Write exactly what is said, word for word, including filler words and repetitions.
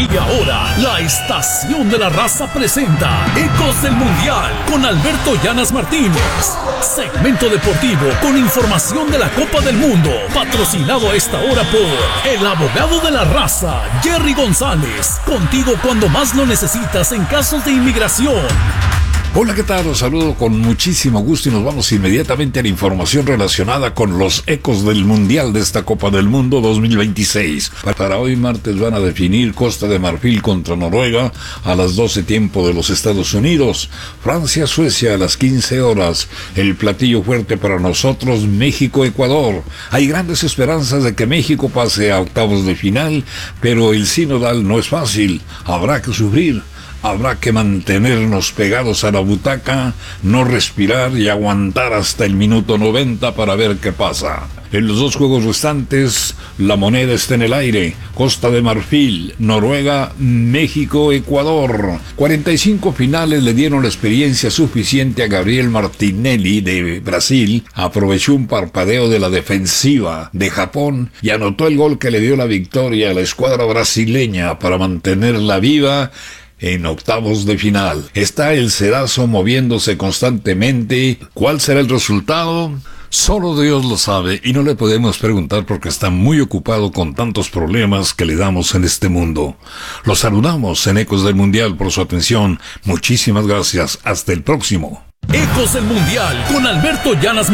Y ahora, la Estación de la Raza presenta Ecos del Mundial con Alberto Llanas Martínez. Segmento deportivo con información de la Copa del Mundo. Patrocinado a esta hora por el abogado de la raza, Jerry González. Contigo cuando más lo necesitas en casos de inmigración. Hola, ¿qué tal? Los saludo con muchísimo gusto y nos vamos inmediatamente a la información relacionada con los ecos del Mundial de esta Copa del Mundo dos mil veintiséis. Para hoy martes van a definir Costa de Marfil contra Noruega a las doce tiempo de los Estados Unidos, Francia-Suecia a las quince horas, el platillo fuerte para nosotros, México-Ecuador. Hay grandes esperanzas de que México pase a octavos de final, pero el sinodal no es fácil, habrá que sufrir. Habrá que mantenernos pegados a la butaca, no respirar y aguantar hasta el minuto noventa para ver qué pasa. En los dos juegos restantes, la moneda está en el aire. Costa de Marfil, Noruega, México, Ecuador. cuarenta y cinco finales le dieron la experiencia suficiente a Gabriel Martinelli de Brasil. Aprovechó un parpadeo de la defensiva de Japón y anotó el gol que le dio la victoria a la escuadra brasileña para mantenerla viva en octavos de final. Está el Cerazo moviéndose constantemente. ¿Cuál será el resultado? Solo Dios lo sabe y no le podemos preguntar porque está muy ocupado con tantos problemas que le damos en este mundo. Los saludamos en Ecos del Mundial por su atención. Muchísimas gracias. Hasta el próximo. Ecos del Mundial con Alberto Llanas